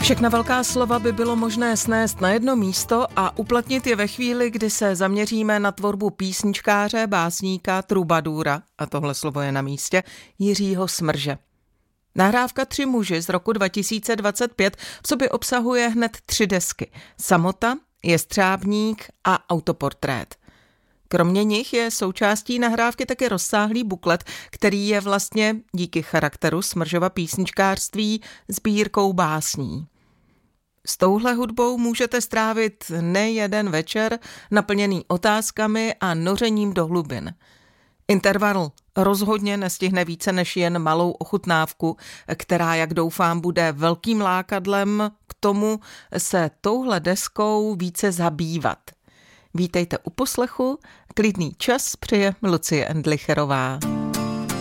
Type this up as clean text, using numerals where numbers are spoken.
Všechna velká slova by bylo možné snést na jedno místo a uplatnit je ve chvíli, kdy se zaměříme na tvorbu písničkáře, básníka, trubadůra, a tohle slovo je na místě, Jiřího Smrže. Nahrávka 3 muži z roku 2025 v sobě obsahuje hned 3 desky. Samota, Jestřábník a autoportrét. Kromě nich je součástí nahrávky také rozsáhlý buklet, který je vlastně díky charakteru Smržova písničkářství sbírkou básní. S touhle hudbou můžete strávit nejeden večer naplněný otázkami a nořením do hlubin. Interval rozhodně nestihne více než jen malou ochutnávku, která, jak doufám, bude velkým lákadlem k tomu se touhle deskou více zabývat. Vítejte u poslechu, klidný čas přeje Lucie Endlicherová.